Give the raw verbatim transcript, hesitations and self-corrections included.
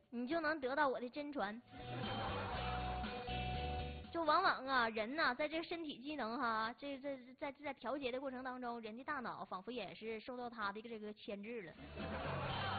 你就能得到我的真传。就往往啊，人呐、在这个身体机能哈，这这在在调节的过程当中，人的大脑仿佛也是受到他的这个牵制了。